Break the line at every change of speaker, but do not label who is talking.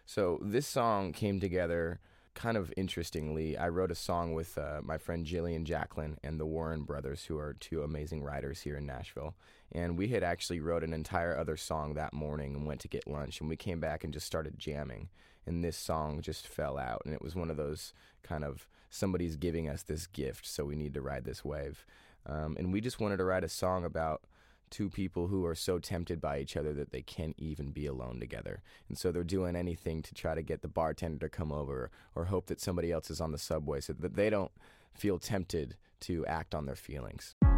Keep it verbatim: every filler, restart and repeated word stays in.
So this song came together kind of interestingly. I wrote a song with uh, my friend Jillian Jacqueline and the Warren brothers, who are two amazing writers here in Nashville. And we had actually wrote an entire other song that morning and went to get lunch. And we came back and just started jamming. And this song just fell out. And it was one of those kind of, somebody's giving us this gift, so we need to ride this wave. Um, and we just wanted to write a song about two people who are so tempted by each other that they can't even be alone together. And so they're doing anything to try to get the bartender to come over or hope that somebody else is on the subway so that they don't feel tempted to act on their feelings.